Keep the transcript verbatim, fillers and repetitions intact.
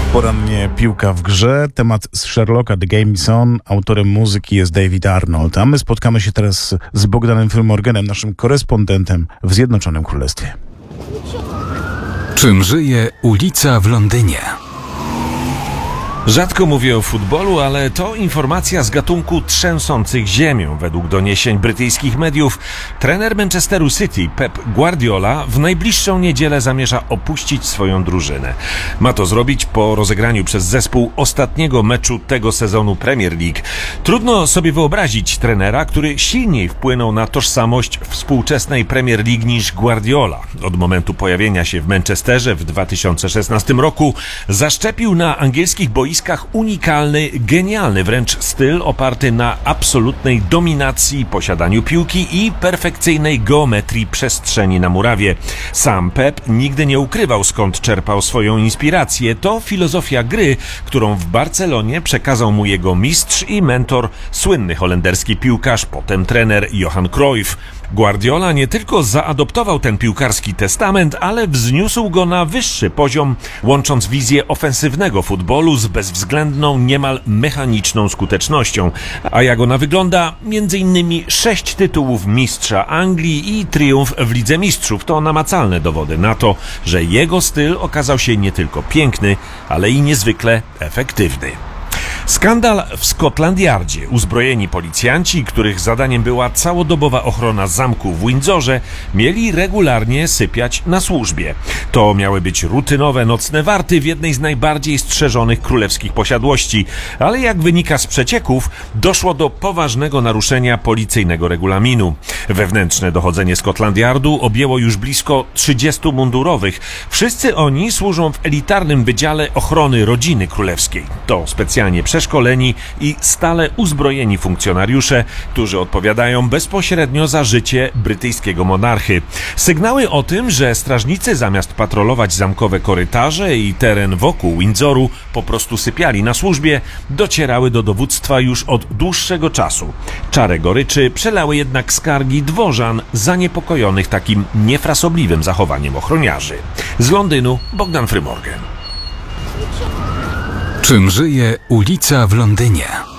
Porannie piłka w grze. Temat z Sherlocka The Game is On. Autorem muzyki jest David Arnold. A my spotkamy się teraz z Bogdanem Frymorganem, naszym korespondentem w Zjednoczonym Królestwie. Czym żyje ulica w Londynie? Rzadko mówię o futbolu, ale to informacja z gatunku trzęsących ziemią. Według doniesień brytyjskich mediów trener Manchesteru City Pep Guardiola w najbliższą niedzielę zamierza opuścić swoją drużynę. Ma to zrobić po rozegraniu przez zespół ostatniego meczu tego sezonu Premier League. Trudno sobie wyobrazić trenera, który silniej wpłynął na tożsamość współczesnej Premier League niż Guardiola. Od momentu pojawienia się w Manchesterze w dwa tysiące szesnastym roku zaszczepił na angielskich boiskach unikalny, genialny wręcz styl oparty na absolutnej dominacji, posiadaniu piłki i perfekcyjnej geometrii przestrzeni na murawie. Sam Pep nigdy nie ukrywał, skąd czerpał swoją inspirację. To filozofia gry, którą w Barcelonie przekazał mu jego mistrz i mentor, słynny holenderski piłkarz, potem trener Johan Cruyff. Guardiola nie tylko zaadoptował ten piłkarski testament, ale wzniósł go na wyższy poziom, łącząc wizję ofensywnego futbolu z bezwzględną, niemal mechaniczną skutecznością. A jak ona wygląda? Między innymi sześć tytułów mistrza Anglii i triumf w Lidze Mistrzów to namacalne dowody na to, że jego styl okazał się nie tylko piękny, ale i niezwykle efektywny. Skandal w Scotland Yardzie. Uzbrojeni policjanci, których zadaniem była całodobowa ochrona zamku w Windsorze, mieli regularnie sypiać na służbie. To miały być rutynowe nocne warty w jednej z najbardziej strzeżonych królewskich posiadłości, ale jak wynika z przecieków, doszło do poważnego naruszenia policyjnego regulaminu. Wewnętrzne dochodzenie Scotland Yardu objęło już blisko trzydziestu mundurowych. Wszyscy oni służą w elitarnym wydziale ochrony rodziny królewskiej. To specjalnie przeszkoleni i stale uzbrojeni funkcjonariusze, którzy odpowiadają bezpośrednio za życie brytyjskiego monarchy. Sygnały o tym, że strażnicy zamiast patrolować zamkowe korytarze i teren wokół Windsoru po prostu sypiali na służbie, docierały do dowództwa już od dłuższego czasu. Czarę goryczy przelały jednak skargi dworzan zaniepokojonych takim niefrasobliwym zachowaniem ochroniarzy. Z Londynu Bogdan Frymorgan. Czym żyje ulica w Londynie?